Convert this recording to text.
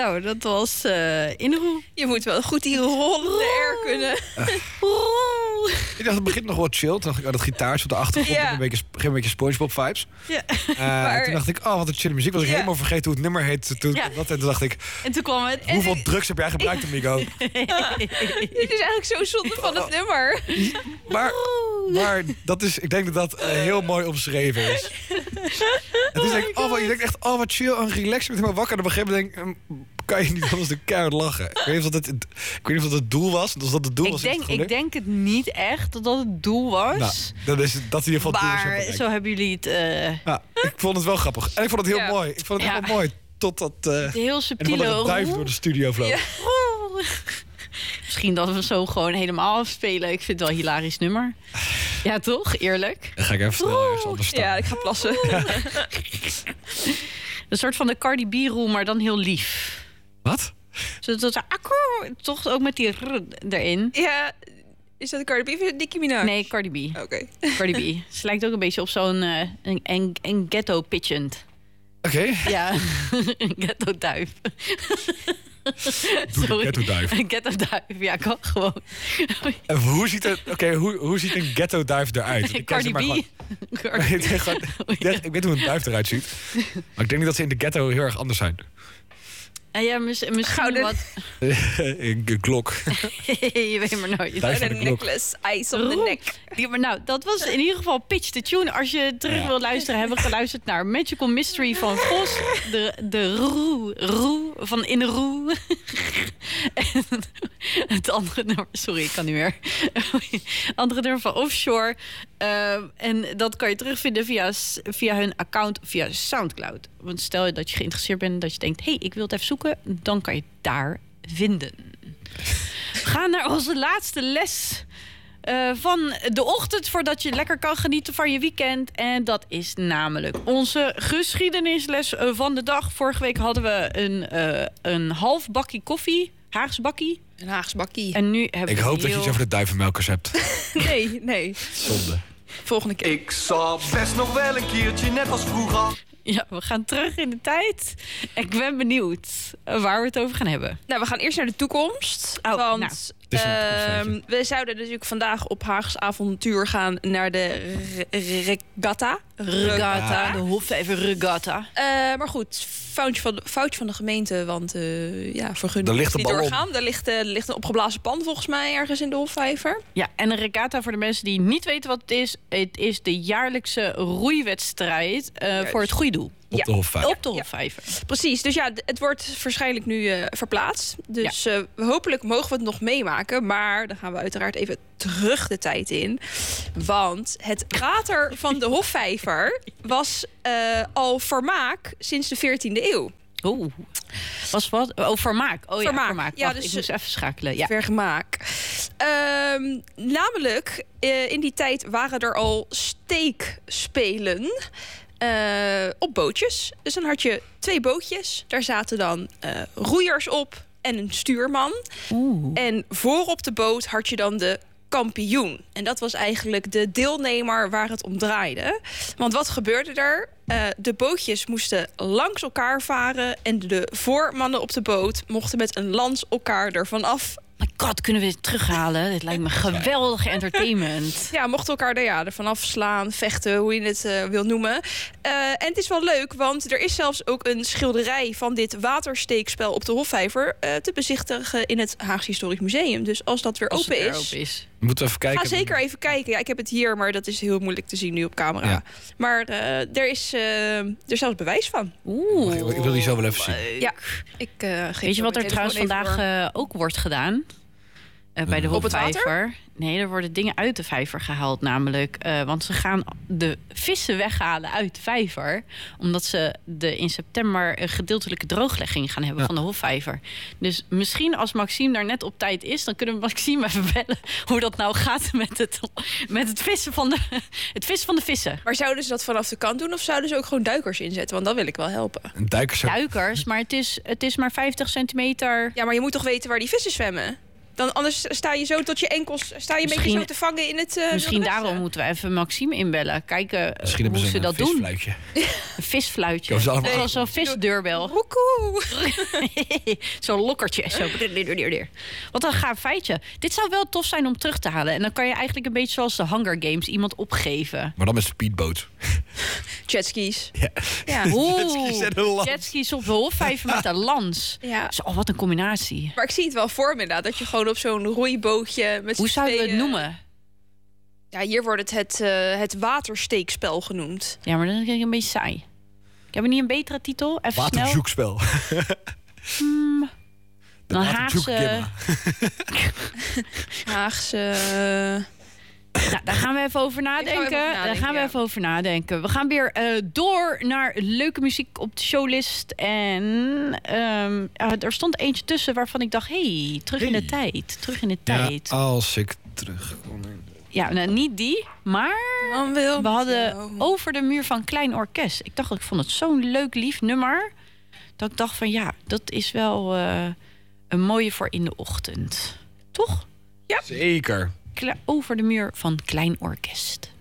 Nou, dat was Inroe. Je moet wel goed die rollende R kunnen. Ik dacht, het begint nog wat chill. Toen dacht ik, dat gitaartje op de achtergrond. Ja. Een beetje SpongeBob vibes. Ja. Maar- Toen dacht ik, wat een chille muziek. Was ik helemaal vergeten hoe het nummer heet. Toen, Ja. en toen dacht ik, En toen kwam het... hoeveel drugs heb jij gebruikt, amigo? Dit is eigenlijk zo zonde van het nummer. Maar dat is, ik denk dat heel mooi omschreven is. En toen denk ik, je denkt echt, wat chill en relaxed. Je bent helemaal wakker. En op een gegeven moment denk ik, kan je niet anders de keihard lachen. Ik weet niet of dat het doel was. Als dat het doel was, Ik denk het niet echt dat dat het doel was. Nou, dat is dat in ieder geval het doel is. Maar zo hebben jullie het... Ja, ik vond het wel grappig. En ik vond het heel Ja. mooi. Ik vond het Ja. heel mooi. Totdat... heel en subtiele... dan een duif door de studio vloog. Ja. Misschien dat we zo gewoon helemaal afspelen. Ik vind het wel een hilarisch nummer. Ja, toch? Eerlijk. Dan ga ik even snel ergens anders staan. Ja, ik ga plassen. Een soort van de Cardi B-roel, maar dan heel lief. Wat? Zodat toch ook met die r erin. Ja, is dat de Cardi B of Nicki Minaj? Nee, Cardi B. Oké. Cardi B. Ze lijkt ook een beetje op zo'n een ghetto pigeon. Oké. Ja, een ghetto duif. Doe de ghetto-duif. Een ghetto duif, ja, kan gewoon. En hoe ziet een ghetto-duif eruit? Ik ken ze Cardi maar B. gewoon- ik weet hoe een duif eruit ziet. Maar ik denk niet dat ze in de ghetto heel erg anders zijn. En ja, misschien Gouden- wat... Een klok. Je weet maar nooit. Duif van de Een klok. necklace, ice op de nek. Ja, maar nou, dat was in ieder geval Pitch the Tune. Als je terug wil luisteren, hebben we geluisterd naar Magical Mystery van Vos. De roe van In de Roe. En het andere nummer, sorry, ik kan niet meer. Het andere nummer van Offshore. En dat kan je terugvinden via hun account, via Soundcloud. Want stel je dat je geïnteresseerd bent, dat je denkt, hey, ik wil het even zoeken, dan kan je het daar vinden. We gaan naar onze laatste les van de ochtend, voordat je lekker kan genieten van je weekend. En dat is namelijk onze geschiedenisles van de dag. Vorige week hadden we een half bakkie koffie, Haags bakkie. Een Haags bakkie. En nu hebben Ik we hoop dat je iets over de duivenmelkers hebt. Nee. Zonde. Volgende keer. Ik zal best nog wel een keertje, net als vroeger. Ja, we gaan terug in de tijd. Ik ben benieuwd waar we het over gaan hebben. Nou, we gaan eerst naar de toekomst. Oh, want nou, is een toekomstfeestje. we zouden natuurlijk vandaag op Haags avontuur gaan naar de regatta. Regatta, de Hofvijver Regatta. Maar goed, foutje van de gemeente, want vergunning Er ligt is een niet ballon. doorgaan. Er ligt een opgeblazen pan volgens mij ergens in de Hofvijver. Ja, en een regatta voor de mensen die niet weten wat het is. Het is de jaarlijkse roeiwedstrijd voor het goede doel. Op de Hofvijver. Op de Hofvijver. Precies, dus ja, het wordt waarschijnlijk nu verplaatst. Dus hopelijk mogen we het nog meemaken. Maar dan gaan we uiteraard even terug de tijd in. Want het water van de Hofvijver was al vermaak sinds de 14e eeuw. Oeh. Was wat? Oh, vermaak. Oh ja, Vermaak. vermaak. Ja, Wacht, dus, ik moest even schakelen. Ja. Vergemaak. Namelijk, in die tijd waren er al steekspelen op bootjes. Dus dan had je 2 bootjes. Daar zaten dan roeiers op en een stuurman. Oeh. En voor op de boot had je dan de kampioen. En dat was eigenlijk de deelnemer waar het om draaide. Want wat gebeurde er? De bootjes moesten langs elkaar varen en de voormannen op de boot mochten met een lans elkaar ervan af. My god, kunnen we dit terughalen? Dit lijkt me geweldige entertainment. Ja, mochten elkaar er vanaf slaan, vechten, hoe je het wil noemen. En het is wel leuk, want er is zelfs ook een schilderij van dit watersteekspel op de Hofvijver te bezichtigen in het Haags Historisch Museum. Dus als dat weer Als het open weer is, open is. Moeten we even kijken. ga zeker even kijken. Ja, ik heb het hier, maar dat is heel moeilijk te zien nu op camera. Ja. Maar er is zelfs bewijs van. Oeh. Ik wil die zo wel even zien. Ja, ik geef Weet je wat er trouwens vandaag ook wordt gedaan? Bij de Op het Hofvijver. Nee, er worden dingen uit de vijver gehaald namelijk. Want ze gaan de vissen weghalen uit de vijver. Omdat ze in september een gedeeltelijke drooglegging gaan hebben van de Hofvijver. Dus misschien als Maxime daar net op tijd is, dan kunnen we Maxime even bellen hoe dat nou gaat met het vissen van de vissen. Maar zouden ze dat vanaf de kant doen of zouden ze ook gewoon duikers inzetten? Want dan wil ik wel helpen. Een duikers. Duikers, maar het is maar 50 centimeter. Ja, maar je moet toch weten waar die vissen zwemmen? Dan anders sta je zo tot je enkels... Sta je een beetje zo te vangen in het... Misschien daarom moeten we even Maxime inbellen. Kijken hoe ze dat doen. Een visfluitje. Zo'n visdeurbel. Woekoe. Zo'n lokkertje. Zo. Wat een gaaf feitje. Dit zou wel tof zijn om terug te halen. En dan kan je eigenlijk een beetje zoals de Hunger Games iemand opgeven. Maar dan met speedboot. Jetskis. Ja. Jetskis op de Hofvijver met een lans. Ja. Zo, wat een combinatie. Maar ik zie het wel voor me inderdaad. Dat je gewoon op zo'n roeibootje... met Hoe zouden we het noemen? Ja, hier wordt het watersteekspel genoemd. Ja, maar dat is een beetje saai. Ik heb er niet een betere titel? Even Waterzoekspel. Dan Haagse... Nou, daar gaan we even over nadenken. We gaan weer door naar leuke muziek op de showlist. En er stond eentje tussen waarvan ik dacht... terug in de tijd. Ja, als ik terugkom. Ja, nou, niet die, maar we hadden Over de Muur van Klein Orkest. Ik vond het zo'n leuk, lief nummer... dat ik dacht van dat is wel een mooie voor in de ochtend. Toch? Ja. Zeker. Over de Muur van Klein Orkest.